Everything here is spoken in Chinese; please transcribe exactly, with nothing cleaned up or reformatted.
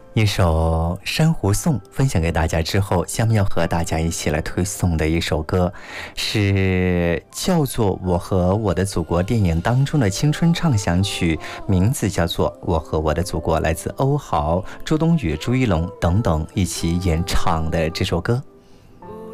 一首珊瑚颂分享给大家之后，下面要和大家一起来推送的一首歌是叫做《我和我的祖国》电影当中的青春畅想曲，名字叫做《我和我的祖国》，来自欧豪、周冬雨、朱一龙等等一起演唱的这首歌。